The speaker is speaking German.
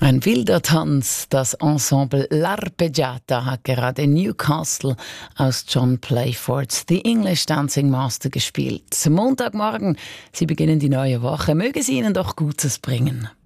Ein wilder Tanz, das Ensemble L'Arpeggiata hat gerade in Newcastle aus John Playfords The English Dancing Master gespielt. Montagmorgen, Sie beginnen die neue Woche. Möge es Ihnen doch Gutes bringen.